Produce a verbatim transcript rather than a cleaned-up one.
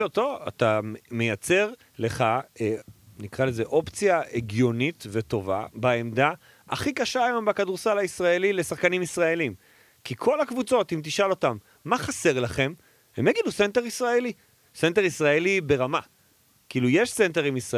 אותו, אתה מייצר לך, נקרא לזה אופציה הגיונית וטובה, בעמדה הכי קשה היום בכדורסל הישראלי לשחקנים ישראלים. כי כל הקבוצות, אם תשאל אותם, מה חסר לכם? הם יגידו סנטר ישראלי. סנטר ישראלי ברמה. כאילו יש סנטרים ישראלים.